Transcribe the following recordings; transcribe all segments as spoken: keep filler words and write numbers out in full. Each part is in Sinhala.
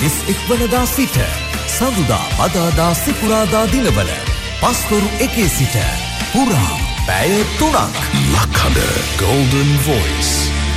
ඉක්වනදා සිට සඳුදා බදාදා සිකුරාදා දිනවල පස්වරු එකේ සිට පුරා පැය තුනක් ලක්හඬ Golden Voice.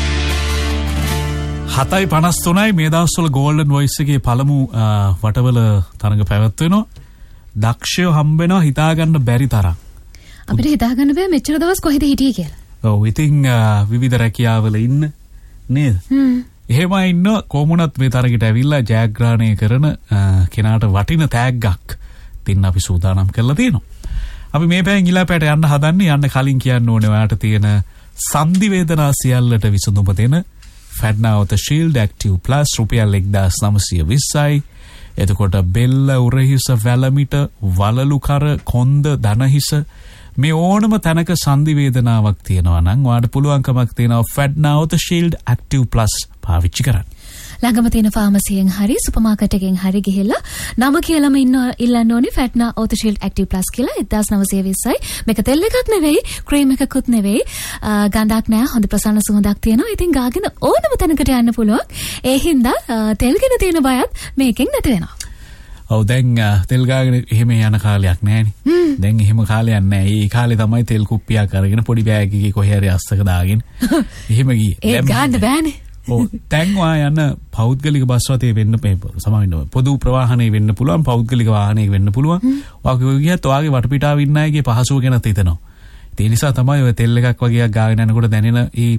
හතයි පනස් තුනයි මේ දවස්වල Golden Voice එකේ පළමු වටවල තරඟ පැවැත්වෙනවා. දක්ෂයෝ හම්බ වෙනවා හිතාගන්න බැරි තරම්. අපිට හිතාගන්න බෑ මෙච්චර දවස් කොහෙද හිටියේ කියලා. ඔව් ඉතින් විවිධ රැකියාවල ඉන්න නේද? හ්ම්. එහෙම ඉන්න කොමුණත් මේ තරගයට ඇවිල්ලා ජයග්‍රහණය කරන කෙනාට වටින තෑග්ගක් දෙන්න අපි සූදානම් කරලා තියෙනවා. අපි මේ පැයෙන් ඉලාපෑට යන්න හදන්නේ. යන්න කලින් කියන්න ඕනේ ඔයාලට තියෙන සන්ධි වේදනා සියල්ලට විසඳුම දෙන ෆැඩ්නාවත ෂීල්ඩ් ඇක්ටිව් ප්ලස් රුපියල් එක්දාස් නවසිය විස්සයි. එතකොට බෙල්ල උරහිස වැලමිට වලලු කර කොන්ද දනහිස මේ ඕනම තැනක සන්ධි වේදනාවක් තියෙනවා නම් ඔයාලට පුළුවන්කමක් තියෙනවා ෆැඩ්නාවත ෂීල්ඩ් ඇක්ටිව් ප්ලස් පාවිච්චි කරන්න. ළඟම තියෙන ෆාමසියෙන් හරි සුපර් මාකට් එකෙන් හරි ගිහිල්ලා නම කියලාම ඉන්න ඉල්ලන්න ඕනේ ෆැට්නා ඕත ෂීල්ඩ් ඇක්ටිව් ප්ලස් කියලා එක්දාස් නවසිය විස්සයි. මේක තෙල් එකක් නෙවෙයි, ක්‍රීම් එකකුත් නෙවෙයි. ගඳක් නෑ, හොඳ ප්‍රසන්න සුවඳක් තියෙනවා. ඉතින් ගාගෙන ඕනම තැනකට යන්න පුළුවන්. ඒ හින්දා තෙල්ගෙන තියෙන බයත් මේකෙන් නැති වෙනවා. ඔව් දැන් තෙල් ගාගෙන එහෙම යන කාලයක් නෑනේ. දැන් එහෙම කාලයක් නෑ. ඒ කාලේ තමයි තෙල් කුප්පියක් අරගෙන පොඩි බෑග් එකේ කොහේ හරි අස්සක දාගෙන එහෙම ගියේ. ඒ ගන්න බෑනේ. ඔව් දැන් වා යන පෞද්ගලික බස් රථයේ වෙන්න සමාවෙන්න පොදු ප්‍රවාහනයේ වෙන්න පුළුවන්, පෞද්ගලික වාහනයක වෙන්න පුළුවන්. ඔයාගේ ගියත් ඔයාගේ වටපිටාව ඉන්න අයගේ පහසුව ගැන හිතනවා. ඒ නිසා තමයි ඔය තෙල් එකක් වගේක් ගාගෙන යනකොට දැනෙන ඒ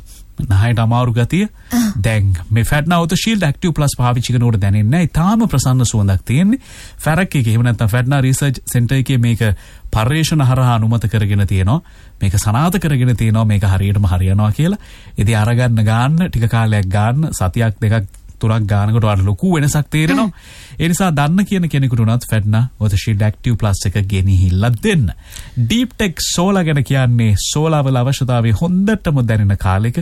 නහයට අමාරු ගතිය දැන් මේ ෆැට්නාවත ෂීල්ඩ් ඇක්ටිව් ප්ලස් පාවිච්චි කරනකොට දැනෙන්නේ නැහැ. ඊටාම ප්‍රසන්න සුවඳක් තියෙන්නේ. ෆැරක් එකේ එහෙම නැත්නම් ෆැට්නා රිසර්ච් සෙන්ටර් එකේ මේක පර්යේෂණ හරහා අනුමත කරගෙන තියෙනවා. මේක සනාථ කරගෙන තියෙනවා. මේක හරියටම හරියනවා කියලා. ඉතින් අරගන්න ගන්න ටික කාලයක් ගන්න සතියක් දෙකක් තුනක් ගන්නකොට වල ලොකු වෙනසක් තේරෙනවා. ඒ නිසා දන්න කියන කෙනෙකුට උනත් ෆැට්නා ඕත ෂීල්ඩ් ඇක්ටිව් ප්ලස් එක ගෙනිහිල්ලා දෙන්න. ඩීප් ටෙක් සෝලා ගැන කියන්නේ සෝලා වල අවශ්‍යතාවය හොඳටම දැනෙන කාලෙක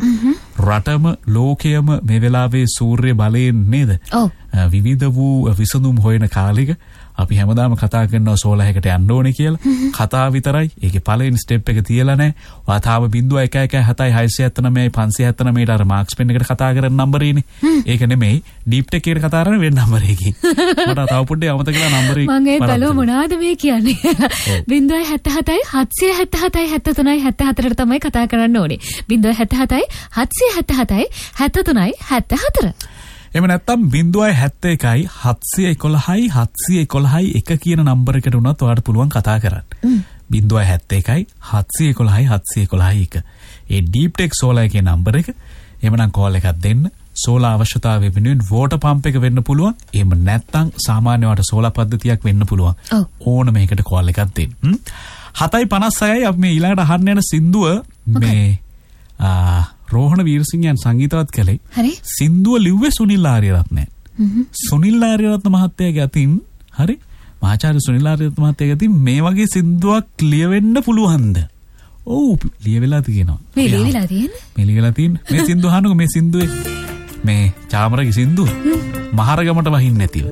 රටම ලෝකයම මේ වෙලාවේ සූර්ය බලයෙන් නේද? ඔව්. විවිධ වූ විසඳුම් හොයන කාලෙක අපි හැමදාම කතා කරනවා සෝලා එකකට යන්න ඕනේ කියලා. කතා විතරයි. ඒකේ පළවෙනි ස්ටෙප් එක තියලා නැහැ. ඔයා තාම බිංදුව එක එක හතයි හයසිය හැත්තනවයයි පන්සිය හැත්තනවයට අර මාක්ස් පෙන් එකට කතා කරන නම්බරේනේ. ඒක නෙමෙයි ඩීප් ටෙක් එකට කතා කරන වෙන නම්බර එකකින්. මට තව පොඩ්ඩක් අමතක කරලා නම්බරේ මම ඒ බැලුව මොනවද මේ කියන්නේ? බිංදුව හැත්ත හතයි හත්සිය හැත්ත හතයි හැත්ත තුනයි හැත්ත හතරට තමයි කතා කරන්න ඕනේ. බිංදුව හැත්ත හතයි හත්සිය හැත්ත හතයි හැත්ත තුනයි හැත්ත හතර. එහෙම නැත්නම් බිංදුවයි හැත්ත එකයි හත්සිය එකොළහයි හත්සිය එකොළහයි එක කියන නම්බර එකට උනත් ඔයාලට පුළුවන් කතා කරන්න. බිංදුවයි හැත්ත එකයි හත්සිය එකොළහයි හත්සිය එකොළහයි එක. ඒ ඩීප් ටෙක් සෝලා එකේ නම්බර එක. එහෙමනම් කෝල් එකක් දෙන්න. සෝලා අවශ්‍යතාවය වෙනුවෙන් වෝටර් පම්ප් එක වෙන්න පුළුවන්. එහෙම නැත්නම් සාමාන්‍ය වට සෝලා පද්ධතියක් වෙන්න පුළුවන්. ඕන මේකට කෝල් එකක් දෙන්න. හතයි පනස් හයයි අපි මේ ඊළඟට අහන්න යන සින්දුව මේ රෝහණ වීරසිංහයන් සංගීතවත් කළේ. හරි. සින්දුව ලිව්වේ සුනිල් ආරියරත්න. සුනිල් ආරියරත්න මහත්තයාගේ අතින් හරි මහාචාර්ය සුනිල් ආරියරත්න මහත්තයාගේ අතින් මේ වගේ සින්දුවක් ලියවෙන්න පුළුවන්ද? ඔව් ලියවිලා තියෙනවා. මේ ලියවිලා තියෙන්නේ? මේ ලියවිලා තියෙන්නේ. මේ සින්දුව අහන්නකො මේ සින්දුවේ මේ චාමරගේ සින්දුව මහරගමට වහින්න නැතිව.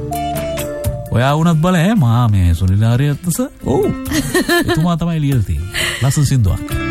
ඔයා වුණත් බල ඈ මා මේ සුනිල් ආරියරත්න සර්. ඔව්. එතුමා තමයි ලියලා තියෙන්නේ. ලස්සන සින්දුවක්.